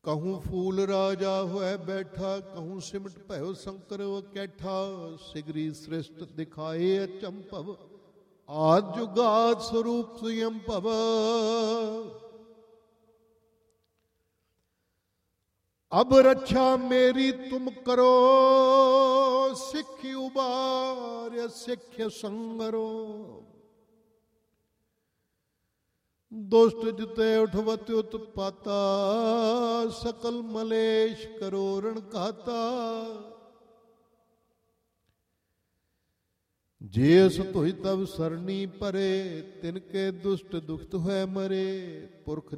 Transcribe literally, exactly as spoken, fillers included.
कहूँ फूल राजा होए बैठा, कहूँ सिमट भयो शंकर कैठा। सिगरी सृष्ट दिखाए अचंभव, आद जुगाद स्वरूप स्वयं भव। अब रक्षा मेरी तुम करो, सिख उबार सिख संगरो। दुष्ट जिते उठवत उत्पाता, सकल मलेश करो रण घाता। जेस तुहि तब सरनी परे, तिनके दुष्ट दुखत है मरे। पुरख